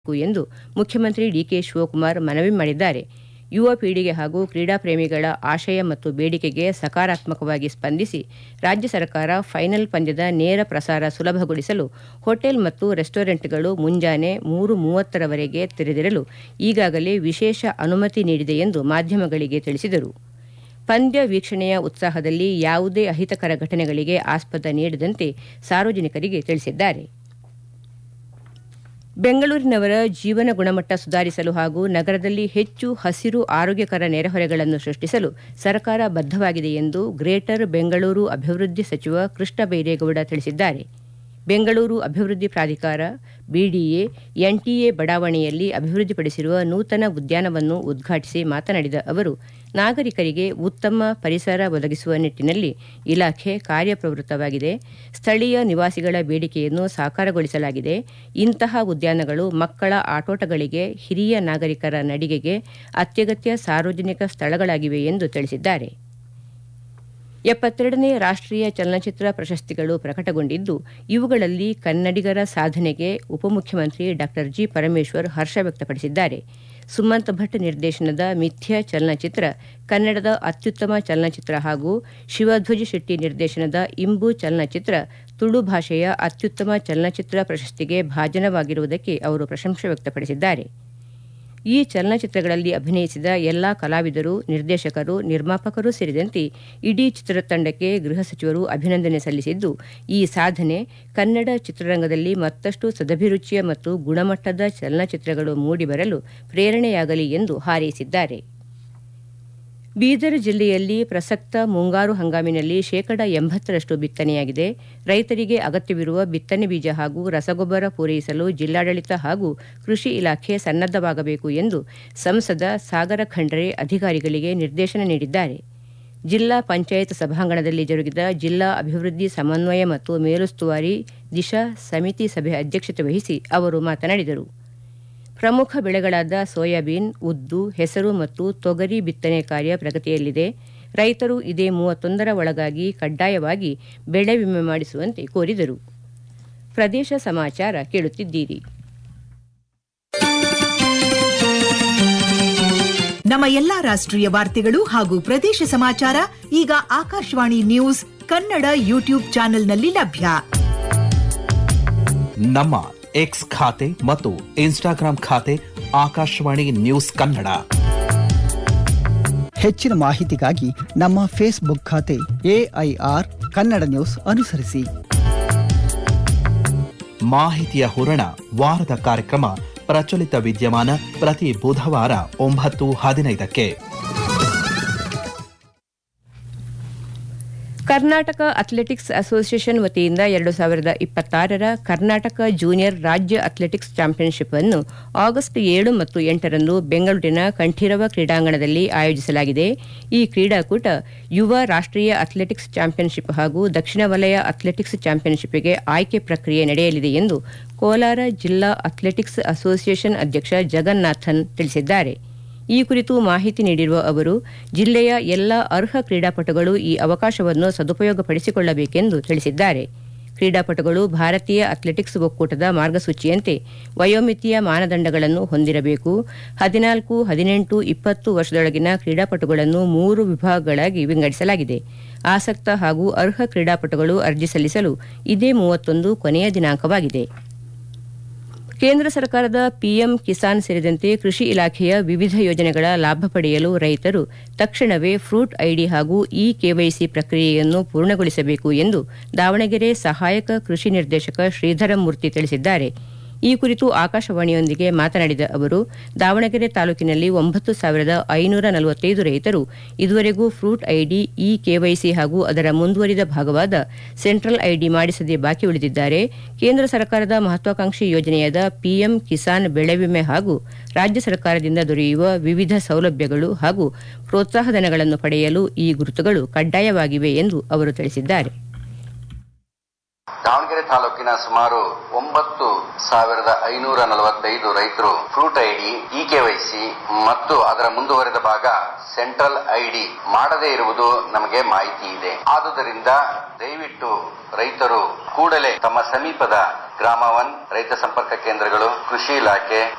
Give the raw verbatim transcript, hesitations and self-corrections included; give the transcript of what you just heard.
ಎಂದು ಮುಖ್ಯಮಂತ್ರಿ ಡಿಕೆ ಶಿವಕುಮಾರ್ ಮನವಿ ಮಾಡಿದ್ದಾರೆ. ಯುವ ಪೀಳಿಗೆ ಹಾಗೂ ಕ್ರೀಡಾ ಪ್ರೇಮಿಗಳ ಆಶಯ ಮತ್ತು ಬೇಡಿಕೆಗೆ ಸಕಾರಾತ್ಮಕವಾಗಿ ಸ್ಪಂದಿಸಿ ರಾಜ್ಯ ಸರ್ಕಾರ ಫೈನಲ್ ಪಂದ್ಯದ ನೇರ ಪ್ರಸಾರ ಸುಲಭಗೊಳಿಸಲು ಹೋಟೆಲ್ ಮತ್ತು ರೆಸ್ಟೋರೆಂಟ್ಗಳು ಮುಂಜಾನೆ ಮೂರು ಮೂವತ್ತರವರೆಗೆ ತೆರೆದಿರಲು ಈಗಾಗಲೇ ವಿಶೇಷ ಅನುಮತಿ ನೀಡಿದೆ ಎಂದು ಮಾಧ್ಯಮಗಳಿಗೆ ತಿಳಿಸಿದರು. ಪಂದ್ಯ ವೀಕ್ಷಣೆಯ ಉತ್ಸಾಹದಲ್ಲಿ ಯಾವುದೇ ಅಹಿತಕರ ಘಟನೆಗಳಿಗೆ ಆಸ್ಪದ ನೀಡದಂತೆ ಸಾರ್ವಜನಿಕರಿಗೆ ತಿಳಿಸಿದ್ದಾರೆ. ಬೆಂಗಳೂರಿನವರ ಜೀವನ ಗುಣಮಟ್ಟ ಸುಧಾರಿಸಲು ಹಾಗೂ ನಗರದಲ್ಲಿ ಹೆಚ್ಚು ಹಸಿರು ಆರೋಗ್ಯಕರ ನೆರೆಹೊರೆಗಳನ್ನು ಸೃಷ್ಟಿಸಲು ಸರ್ಕಾರ ಬದ್ಧವಾಗಿದೆ ಎಂದು ಗ್ರೇಟರ್ ಬೆಂಗಳೂರು ಅಭಿವೃದ್ಧಿ ಸಚಿವ ಕೃಷ್ಣ ಬೈರೇಗೌಡ ತಿಳಿಸಿದ್ದಾರೆ. ಬೆಂಗಳೂರು ಅಭಿವೃದ್ಧಿ ಪ್ರಾಧಿಕಾರ ಬಿಡಿಎ ಎನ್ಟಿಎ ಬಡಾವಣೆಯಲ್ಲಿ ಅಭಿವೃದ್ಧಿಪಡಿಸಿರುವ ನೂತನ ಉದ್ಯಾನವನ್ನು ಉದ್ಘಾಟಿಸಿ ಮಾತನಾಡಿದ ಅವರು, ನಾಗರಿಕರಿಗೆ ಉತ್ತಮ ಪರಿಸರ ಒದಗಿಸುವ ನಿಟ್ಟಿನಲ್ಲಿ ಇಲಾಖೆ ಕಾರ್ಯಪ್ರವೃತ್ತವಾಗಿದೆ. ಸ್ಥಳೀಯ ನಿವಾಸಿಗಳ ಬೇಡಿಕೆಯನ್ನು ಸಾಕಾರಗೊಳಿಸಲಾಗಿದೆ. ಇಂತಹ ಉದ್ಯಾನಗಳು ಮಕ್ಕಳ ಆಟೋಟಗಳಿಗೆ, ಹಿರಿಯ ನಾಗರಿಕರ ನಡಿಗೆಗೆ ಅತ್ಯಗತ್ಯ ಸಾರ್ವಜನಿಕ ಸ್ಥಳಗಳಾಗಿವೆ ಎಂದು ತಿಳಿಸಿದ್ದಾರೆ. ಎಪ್ಪತ್ತೆರಡನೇ ರಾಷ್ಟ್ರೀಯ ಚಲನಚಿತ್ರ ಪ್ರಶಸ್ತಿಗಳು ಪ್ರಕಟಗೊಂಡಿದ್ದು, ಇವುಗಳಲ್ಲಿ ಕನ್ನಡಿಗರ ಸಾಧನೆಗೆ ಉಪಮುಖ್ಯಮಂತ್ರಿ ಡಾ ಜಿ ಪರಮೇಶ್ವರ್ ಹರ್ಷ ವ್ಯಕ್ತಪಡಿಸಿದ್ದಾರೆ. ಸುಮಂತ್ ಭಟ್ ನಿರ್ದೇಶನದ ಮಿಥ್ಯ ಚಲನಚಿತ್ರ ಕನ್ನಡದ ಅತ್ಯುತ್ತಮ ಚಲನಚಿತ್ರ ಹಾಗೂ ಶಿವಧ್ವಜ್ ಶೆಟ್ಟಿ ನಿರ್ದೇಶನದ ಇಂಬು ಚಲನಚಿತ್ರ ತುಳು ಭಾಷೆಯ ಅತ್ಯುತ್ತಮ ಚಲನಚಿತ್ರ ಪ್ರಶಸ್ತಿಗೆ ಭಾಜನವಾಗಿರುವುದಕ್ಕೆ ಅವರು ಪ್ರಶಂಸೆ ವ್ಯಕ್ತಪಡಿಸಿದ್ದಾರೆ. ಈ ಚಲನಚಿತ್ರಗಳಲ್ಲಿ ಅಭಿನಯಿಸಿದ ಎಲ್ಲಾ ಕಲಾವಿದರು, ನಿರ್ದೇಶಕರು, ನಿರ್ಮಾಪಕರು ಸೇರಿದಂತೆ ಇಡೀ ಚಿತ್ರತಂಡಕ್ಕೆ ಗೃಹ ಸಚಿವರು ಅಭಿನಂದನೆ ಸಲ್ಲಿಸಿದ್ದು, ಈ ಸಾಧನೆ ಕನ್ನಡ ಚಿತ್ರರಂಗದಲ್ಲಿ ಮತ್ತಷ್ಟು ಸದಭಿರುಚಿಯ ಮತ್ತು ಗುಣಮಟ್ಟದ ಚಲನಚಿತ್ರಗಳು ಮೂಡಿಬರಲು ಪ್ರೇರಣೆಯಾಗಲಿ ಎಂದು ಹಾರೈಸಿದ್ದಾರೆ. ಬೀದರ್ ಜಿಲ್ಲೆಯಲ್ಲಿ ಪ್ರಸಕ್ತ ಮುಂಗಾರು ಹಂಗಾಮಿನಲ್ಲಿ ಶೇಕಡ ಎಂಬತ್ತರಷ್ಟು ಬಿತ್ತನೆಯಾಗಿದೆ. ರೈತರಿಗೆ ಅಗತ್ಯವಿರುವ ಬಿತ್ತನೆ ಬೀಜ ಹಾಗೂ ರಸಗೊಬ್ಬರ ಪೂರೈಸಲು ಜಿಲ್ಲಾಡಳಿತ ಹಾಗೂ ಕೃಷಿ ಇಲಾಖೆ ಸನ್ನದ್ದವಾಗಬೇಕು ಎಂದು ಸಂಸದ ಸಾಗರ ಖಂಡ್ರೆ ಅಧಿಕಾರಿಗಳಿಗೆ ನಿರ್ದೇಶನ ನೀಡಿದ್ದಾರೆ. ಜಿಲ್ಲಾ ಪಂಚಾಯತ್ ಸಭಾಂಗಣದಲ್ಲಿ ಜರುಗಿದ ಜಿಲ್ಲಾ ಅಭಿವೃದ್ಧಿ ಸಮನ್ವಯ ಮತ್ತು ಮೇಲುಸ್ತುವಾರಿ ದಿಶಾ ಸಮಿತಿ ಸಭೆ ಅಧ್ಯಕ್ಷತೆ ವಹಿಸಿ ಅವರು ಮಾತನಾಡಿದರು. ಪ್ರಮುಖ ಬೆಳೆಗಳಾದ ಸೋಯಾಬೀನ್, ಉದ್ದು, ಹೆಸರು ಮತ್ತು ತೊಗರಿ ಬಿತ್ತನೆ ಕಾರ್ಯ ಪ್ರಗತಿಯಲ್ಲಿದೆ. ರೈತರು ಇದೇ ಮೂವತ್ತೊಂದರ ಒಳಗಾಗಿ ಕಡ್ಡಾಯವಾಗಿ ಬೆಳೆ ವಿಮೆ ಮಾಡಿಸುವಂತೆ ಕೋರಿದರು. ಪ್ರದೇಶ ಸಮಾಚಾರ ಕೇಳುತ್ತಿದ್ದೀರಿ. ನಮ್ಮ ಎಲ್ಲಾ ರಾಷ್ಟ್ರೀಯ ವಾರ್ತೆಗಳು ಹಾಗೂ ಪ್ರದೇಶ ಸಮಾಚಾರ ಈಗ ಆಕಾಶವಾಣಿ ನ್ಯೂಸ್ ಕನ್ನಡ ಯೂಟ್ಯೂಬ್ ಚಾನೆಲ್ನಲ್ಲಿ ಲಭ್ಯ. ನಮ್ಮ ಎಕ್ಸ್ ಖಾತೆ ಮತ್ತು ಇನ್ಸ್ಟಾಗ್ರಾಂ ಖಾತೆ ಆಕಾಶವಾಣಿ ನ್ಯೂಸ್ ಕನ್ನಡ. ಹೆಚ್ಚಿನ ಮಾಹಿತಿಗಾಗಿ ನಮ್ಮ ಫೇಸ್ಬುಕ್ ಖಾತೆ ಎಐಆರ್ ಕನ್ನಡ ನ್ಯೂಸ್ ಅನುಸರಿಸಿ. ಮಾಹಿತಿಯ ಹೂರಣ ವಾರದ ಕಾರ್ಯಕ್ರಮ ಪ್ರಚಲಿತ ವಿದ್ಯಮಾನ ಪ್ರತಿ ಬುಧವಾರ ಒಂಬತ್ತು ಹದಿನೈದಕ್ಕೆ. ಕರ್ನಾಟಕ ಅಥ್ಲೆಟಿಕ್ಸ್ ಅಸೋಸಿಯೇಷನ್ ವತಿಯಿಂದ ಎರಡು ಸಾವಿರದ ಇಪ್ಪತ್ತಾರರ ಕರ್ನಾಟಕ ಜೂನಿಯರ್ ರಾಜ್ಯ ಅಥ್ಲೆಟಿಕ್ಸ್ ಚಾಂಪಿಯನ್ಶಿಪ್ ಅನ್ನು ಆಗಸ್ಟ್ ಏಳು ಮತ್ತು ಎಂಟರಂದು ಬೆಂಗಳೂರಿನ ಕಂಠೀರವ ಕ್ರೀಡಾಂಗಣದಲ್ಲಿ ಆಯೋಜಿಸಲಾಗಿದೆ. ಈ ಕ್ರೀಡಾಕೂಟ ಯುವ ರಾಷ್ಟ್ರೀಯ ಅಥ್ಲೆಟಿಕ್ಸ್ ಚಾಂಪಿಯನ್ಶಿಪ್ ಹಾಗೂ ದಕ್ಷಿಣ ವಲಯ ಅಥ್ಲೆಟಿಕ್ಸ್ ಚಾಂಪಿಯನ್ಶಿಪ್ಗೆ ಆಯ್ಕೆ ಪ್ರಕ್ರಿಯೆ ನಡೆಯಲಿದೆ ಎಂದು ಕೋಲಾರ ಜಿಲ್ಲಾ ಅಥ್ಲೆಟಿಕ್ಸ್ ಅಸೋಸಿಯೇಷನ್ ಅಧ್ಯಕ್ಷ ಜಗನ್ನಾಥನ್ ತಿಳಿಸಿದ್ದಾರೆ. ಈ ಕುರಿತು ಮಾಹಿತಿ ನೀಡಿರುವ ಅವರು, ಜಿಲ್ಲೆಯ ಎಲ್ಲ ಅರ್ಹ ಕ್ರೀಡಾಪಟುಗಳು ಈ ಅವಕಾಶವನ್ನು ಸದುಪಯೋಗಪಡಿಸಿಕೊಳ್ಳಬೇಕೆಂದು ತಿಳಿಸಿದ್ದಾರೆ. ಕ್ರೀಡಾಪಟುಗಳು ಭಾರತೀಯ ಅಥ್ಲೆಟಿಕ್ಸ್ ಒಕ್ಕೂಟದ ಮಾರ್ಗಸೂಚಿಯಂತೆ ವಯೋಮಿತಿಯ ಮಾನದಂಡಗಳನ್ನು ಹೊಂದಿರಬೇಕು. ಹದಿನಾಲ್ಕು, ಹದಿನೆಂಟು, ಇಪ್ಪತ್ತು ವರ್ಷದೊಳಗಿನ ಕ್ರೀಡಾಪಟುಗಳನ್ನು ಮೂರು ವಿಭಾಗಗಳಾಗಿ ವಿಂಗಡಿಸಲಾಗಿದೆ. ಆಸಕ್ತ ಹಾಗೂ ಅರ್ಹ ಕ್ರೀಡಾಪಟುಗಳು ಅರ್ಜಿ ಸಲ್ಲಿಸಲು ಇದೇ ಮೂವತ್ತೊಂದು ಕೊನೆಯ ದಿನಾಂಕವಾಗಿದೆ. ಕೇಂದ್ರ ಸರ್ಕಾರದ ಪಿಎಂ ಕಿಸಾನ್ ಸೇರಿದಂತೆ ಕೃಷಿ ಇಲಾಖೆಯ ವಿವಿಧ ಯೋಜನೆಗಳ ಲಾಭ ಪಡೆಯಲು ರೈತರು ತಕ್ಷಣವೇ ಫ್ರೂಟ್ ಐಡಿ ಹಾಗೂ ಇ ಕೆವೈಸಿ ಪ್ರಕ್ರಿಯೆಯನ್ನು ಪೂರ್ಣಗೊಳಿಸಬೇಕು ಎಂದು ದಾವಣಗೆರೆ ಸಹಾಯಕ ಕೃಷಿ ನಿರ್ದೇಶಕ ಶ್ರೀಧರ ಮೂರ್ತಿ ತಿಳಿಸಿದ್ದಾರೆ. ಈ ಕುರಿತು ಆಕಾಶವಾಣಿಯೊಂದಿಗೆ ಮಾತನಾಡಿದ ಅವರು, ದಾವಣಗೆರೆ ತಾಲೂಕಿನಲ್ಲಿ ಒಂಬತ್ತು ಸಾವಿರದ ಐನೂರ ನಲವತ್ತೈದು ರೈತರು ಇದುವರೆಗೂ ಫ್ರೂಟ್ ಐಡಿ, ಇ ಕೆವೈಸಿ ಹಾಗೂ ಅದರ ಮುಂದುವರಿದ ಭಾಗವಾದ ಸೆಂಟ್ರಲ್ ಐಡಿ ಮಾಡಿಸದೆ ಬಾಕಿ ಉಳಿದಿದ್ದಾರೆ. ಕೇಂದ್ರ ಸರ್ಕಾರದ ಮಹತ್ವಾಕಾಂಕ್ಷಿ ಯೋಜನೆಯಾದ ಪಿಎಂ ಕಿಸಾನ್ ಬೆಳೆ ವಿಮೆ ಹಾಗೂ ರಾಜ್ಯ ಸರ್ಕಾರದಿಂದ ದೊರೆಯುವ ವಿವಿಧ ಸೌಲಭ್ಯಗಳು ಹಾಗೂ ಪ್ರೋತ್ಸಾಹಧನಗಳನ್ನು ಪಡೆಯಲು ಈ ಗುರುತುಗಳು ಕಡ್ಡಾಯವಾಗಿವೆ ಎಂದು ಅವರು ತಿಳಿಸಿದ್ದಾರೆ. ದಾವಣಗೆರೆ ತಾಲೂಕಿನ ಸುಮಾರು ಒಂಬತ್ತು ಸಾವಿರದ ಐನೂರ ನಲವತ್ತೈದು ರೈತರು ಫ್ರೂಟ್ ಐಡಿ, ಇ ಕೆವೈಸಿ ಮತ್ತು ಅದರ ಮುಂದುವರೆದ ಭಾಗ ಸೆಂಟ್ರಲ್ ಐಡಿ ಮಾಡದೇ ಇರುವುದು ನಮಗೆ ಮಾಹಿತಿ ಇದೆ. ಆದುದರಿಂದ ದಯವಿಟ್ಟು ರೈತರು ಕೂಡಲೇ ತಮ್ಮ ಸಮೀಪದ ಗ್ರಾಮ ಒನ್ ರೈತ ಸಂಪರ್ಕ ಕೇಂದ್ರಗಳು, ಕೃಷಿ ಇಲಾಖೆ